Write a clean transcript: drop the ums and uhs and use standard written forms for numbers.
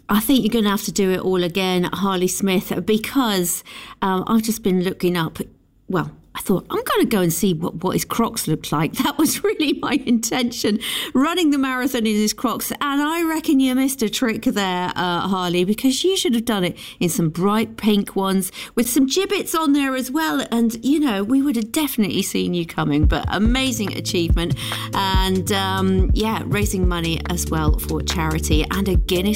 I think you're going to have to do it all again, Harley Smith, because I've just been looking up, well, I thought, I'm going to go and see what his Crocs looked like. That was really my intention, running the marathon in his Crocs. And I reckon you missed a trick there, Harley, because you should have done it in some bright pink ones with some gibbets on there as well. And, you know, we would have definitely seen you coming. But amazing achievement. And, raising money as well for charity and a Guinness